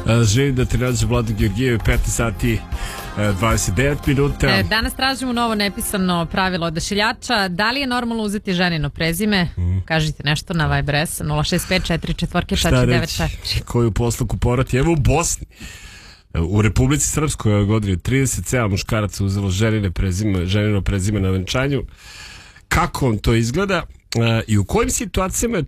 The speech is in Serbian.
Želim da te nađe Vlada Georgijev, 15 sati 29 minuta. Danas tražimo novo nepisano pravilo odašiljača. Da li je normalno uzeti ženino prezime? Kažite nešto na Viber 0654444. Šta reći? Koju posluku porati? Evo u Bosni. U Republici Srpskoj ove godine 37 muškaraca uzelo ženino prezime na venčanju. Kako on to izgleda i u kojim situacijama je